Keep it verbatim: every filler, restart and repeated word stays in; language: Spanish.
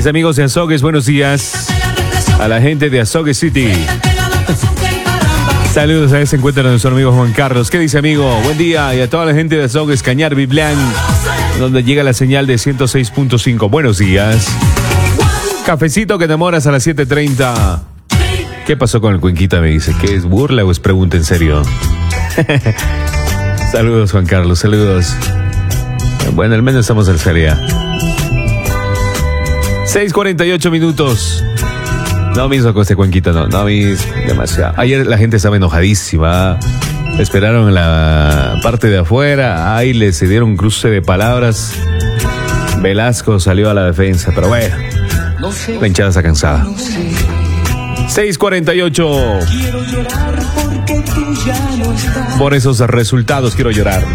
Mis amigos de Azogues, buenos días. A la gente de Azogues City. Saludos a ese encuentro de nuestro amigo Juan Carlos. ¿Qué dice, amigo? Buen día. Y a toda la gente de Azogues, Cañar, Biblán, donde llega la señal de ciento seis punto cinco. Buenos días. Cafecito que demoras a las siete treinta. ¿Qué pasó con el Cuenquita? Me dice, ¿qué es burla o es pregunta en serio? Saludos, Juan Carlos, saludos. Bueno, al menos estamos en serio. seis cuarenta y ocho minutos. No mismo con este Cuenquita, no, no mis demasiado. Ayer la gente estaba enojadísima. Esperaron en la parte de afuera. Ahí les se dieron un cruce de palabras. Velasco salió a la defensa, pero bueno, la hinchada está cansada. seis cuarenta y ocho. Por esos resultados quiero llorar.